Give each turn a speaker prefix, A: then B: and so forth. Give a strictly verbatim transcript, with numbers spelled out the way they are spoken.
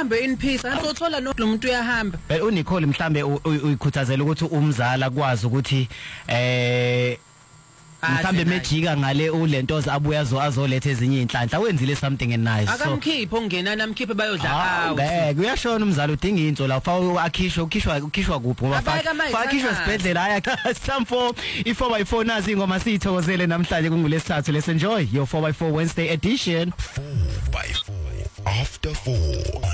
A: ahambe in peace angisothola no lo muntu uyahamba
B: but uNicole mhlambe uyikhuthazela ukuthi umzala kwazi ukuthi eh mhlambe mejika ngale ulentoza abuya zo azoletha ezinye inhlanhla wenzile something nice so
A: akamkhipho ungena namkhiphe bayodla out
B: ngeke uyashona umzala udinga into la ufa akhishwe ukhishwa ukhishwa kuphi ngoba fa akhishwe esibhedlela haya some four i four by four nazi ingoma sithokozele namhlanje kungulesithathu let's enjoy your four by four Wednesday edition
C: four by four after four